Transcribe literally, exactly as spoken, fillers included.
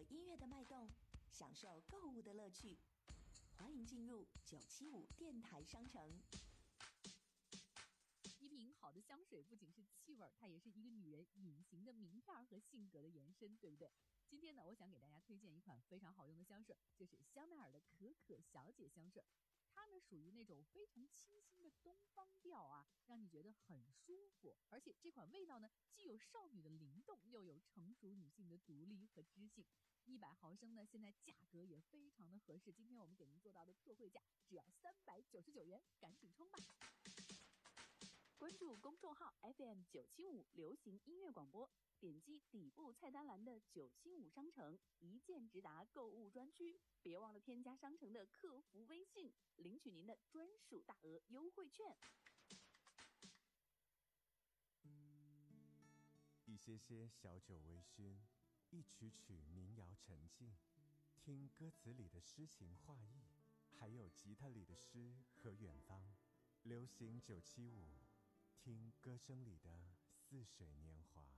音乐的脉动，享受购物的乐趣。欢迎进入九七五电台商城。 一瓶好的香水不仅是气味，它也是一个女人隐形的名片和性格的延伸，对不对？今天呢，我想给大家推荐一款非常好用的香水，就是香奈儿的可可小姐香水。它呢属于那种非常清新的东方调啊，让你觉得很舒服。而且这款味道呢，既有少女的灵动，又有成熟女性的独立和知性。一百毫升呢，现在价格也非常的合适。今天我们给您做到的特惠价只要三百九十九元，赶紧冲吧！关注公众号 F M 九七五流行音乐广播，点击底部菜单栏的九七五商城一键直达购物专区，别忘了添加商城的客服微信，领取您的专属大额优惠券。 一些些小酒微醺，一曲曲民谣沉静，听歌词里的诗情画意，还有吉他里的诗和远方。流行九七五，听歌声里的似水年华。